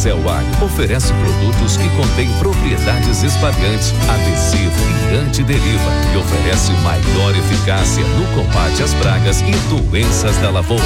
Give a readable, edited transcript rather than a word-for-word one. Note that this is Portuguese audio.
Excel Agro oferece produtos que contêm propriedades espalhantes, adesivo e antideriva e oferece maior eficácia no combate às pragas e doenças da lavoura.